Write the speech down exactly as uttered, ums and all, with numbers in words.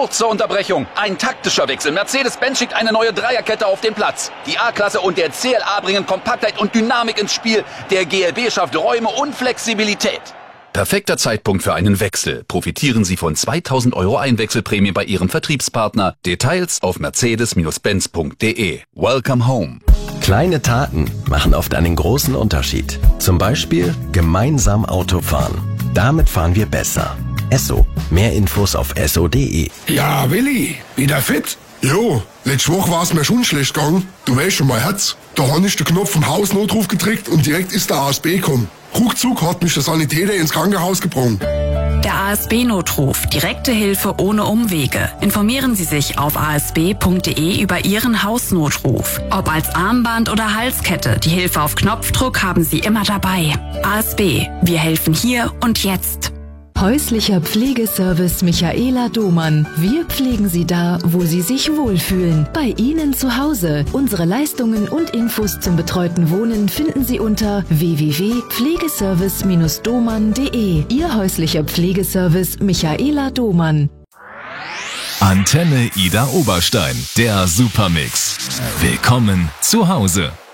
Kurze Unterbrechung. Ein taktischer Wechsel. Mercedes-Benz schickt eine neue Dreierkette auf den Platz. Die A-Klasse und der C L A bringen Kompaktheit und Dynamik ins Spiel. Der G L B schafft Räume und Flexibilität. Perfekter Zeitpunkt für einen Wechsel. Profitieren Sie von zweitausend Euro Einwechselprämie bei Ihrem Vertriebspartner. Details auf mercedes Benz punkt de. Welcome home. Kleine Taten machen oft einen großen Unterschied. Zum Beispiel gemeinsam Auto fahren. Damit fahren wir besser. Esso. Mehr Infos auf esso punkt de. Ja, Willi, wieder fit? Jo, letzte Woche war es mir schon schlecht gegangen. Du weißt schon, mein Herz. Da habe ich den Knopf vom Hausnotruf gedrückt und direkt ist der A S B gekommen. Ruckzuck hat mich der Sanitäter ins Krankenhaus gebracht. Der A S B-Notruf. Direkte Hilfe ohne Umwege. Informieren Sie sich auf a s b punkt de über Ihren Hausnotruf. Ob als Armband oder Halskette, die Hilfe auf Knopfdruck haben Sie immer dabei. A S B. Wir helfen hier und jetzt. Häuslicher Pflegeservice Michaela Domann. Wir pflegen Sie da, wo Sie sich wohlfühlen. Bei Ihnen zu Hause. Unsere Leistungen und Infos zum betreuten Wohnen finden Sie unter w w w punkt pflegeservice domann punkt de. Ihr häuslicher Pflegeservice Michaela Domann. Antenne Ida Oberstein, der Supermix. Willkommen zu Hause.